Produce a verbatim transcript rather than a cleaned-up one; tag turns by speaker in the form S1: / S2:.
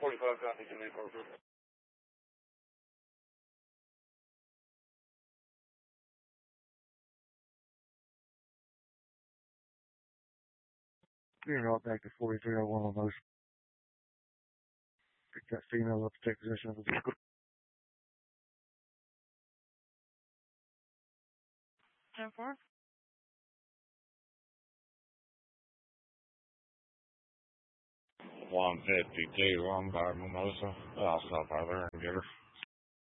S1: forty-five, copy, two eight four four.
S2: Being right back to forty-three oh one on those. Pick that female up to take possession of the vehicle.
S3: ten four.
S4: one fifty-two, one by Mimosa. I'll stop by there and get her.